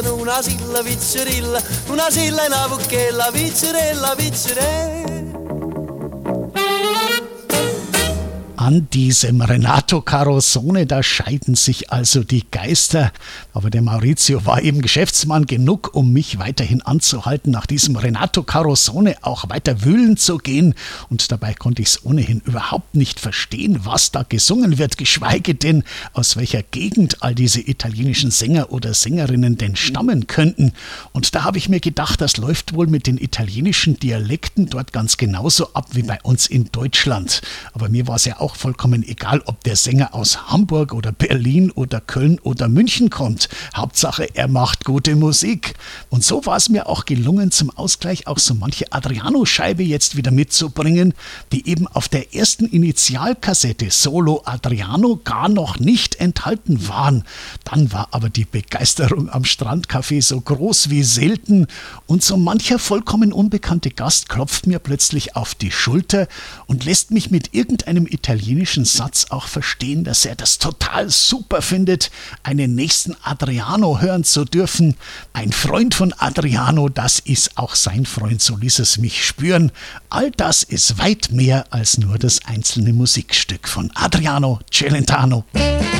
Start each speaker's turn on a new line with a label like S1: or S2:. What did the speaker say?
S1: Una silla pizzerilla, una silla e una bucchella, pizzerella, pizzerella.
S2: An diesem Renato Carosone, da scheiden sich also die Geister. Aber der Maurizio war eben Geschäftsmann genug, um mich weiterhin anzuhalten, nach diesem Renato Carosone auch weiter wühlen zu gehen. Und dabei konnte ich es ohnehin überhaupt nicht verstehen, was da gesungen wird, geschweige denn, aus welcher Gegend all diese italienischen Sänger oder Sängerinnen denn stammen könnten. Und da habe ich mir gedacht, das läuft wohl mit den italienischen Dialekten dort ganz genauso ab wie bei uns in Deutschland. Aber mir war es ja auch vollkommen egal, ob der Sänger aus Hamburg oder Berlin oder Köln oder München kommt. Hauptsache, er macht gute Musik. Und so war es mir auch gelungen, zum Ausgleich auch so manche Adriano-Scheibe jetzt wieder mitzubringen, die eben auf der ersten Initialkassette Solo Adriano gar noch nicht enthalten waren. Dann war aber die Begeisterung am Strandcafé so groß wie selten und so mancher vollkommen unbekannte Gast klopft mir plötzlich auf die Schulter und lässt mich mit irgendeinem italienischen Satz auch verstehen, dass er das total super findet, einen nächsten Adriano hören zu dürfen. Ein Freund von Adriano, das ist auch sein Freund, so ließ es mich spüren. All das ist weit mehr als nur das einzelne Musikstück von Adriano Celentano.